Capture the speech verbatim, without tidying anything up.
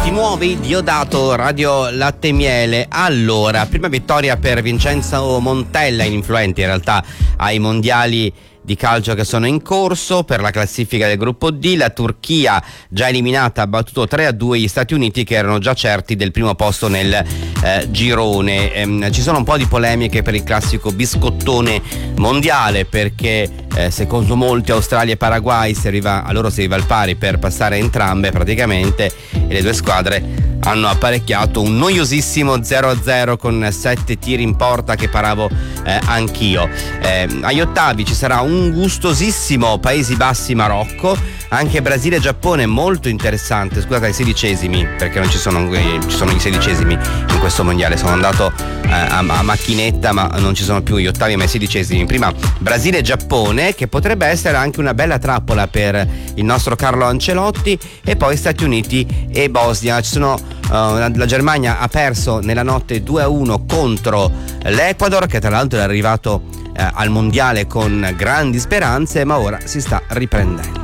Ti muovi, Diodato, Radio Latte e Miele. Allora, prima vittoria per Vincenzo Montella, in influenti in realtà ai mondiali di calcio che sono in corso. Per la classifica del gruppo D, la Turchia, già eliminata, ha battuto tre a due gli Stati Uniti, che erano già certi del primo posto nel eh, girone. Ehm, ci sono un po' di polemiche per il classico biscottone mondiale, perché eh, secondo molti Australia e Paraguay si arriva, a loro si arriva al pari per passare entrambe praticamente, e le due squadre hanno apparecchiato un noiosissimo zero a zero con sette tiri in porta che paravo eh, anch'io. Eh, agli ottavi ci sarà un gustosissimo Paesi Bassi-Marocco, anche Brasile e Giappone molto interessante. Scusate, ai sedicesimi, perché non ci sono, eh, ci sono i sedicesimi in questo mondiale. Sono andato eh, a, a macchinetta, ma non ci sono più gli ottavi ma i sedicesimi. Prima Brasile e Giappone, che potrebbe essere anche una bella trappola per il nostro Carlo Ancelotti, e poi Stati Uniti e Bosnia. Ci sono uh, la Germania ha perso nella notte due a uno contro l'Ecuador, che tra l'altro è arrivato uh, al mondiale con grandi speranze, ma ora si sta riprendendo.